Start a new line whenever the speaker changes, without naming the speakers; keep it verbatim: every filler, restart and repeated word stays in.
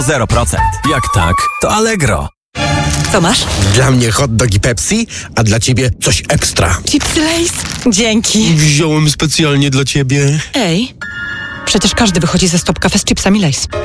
zero procent. Jak tak, to Allegro.
Co masz?
Dla mnie hot dog i Pepsi, a dla ciebie coś ekstra.
Chipsy Lay's? Dzięki.
Wziąłem specjalnie dla ciebie.
Ej, przecież każdy wychodzi ze Stop Cafe z chipsami Lay's.